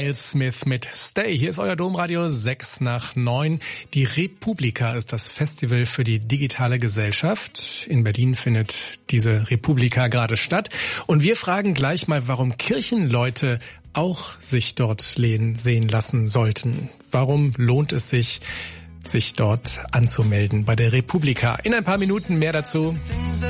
Miles Smith mit Stay. Hier ist euer Domradio 6 nach 9. Die Republika ist das Festival für die digitale Gesellschaft. In Berlin findet diese Republika gerade statt. Und wir fragen gleich mal, warum Kirchenleute auch sich dort sehen lassen sollten. Warum lohnt es sich dort anzumelden bei der Republika? In ein paar Minuten mehr dazu.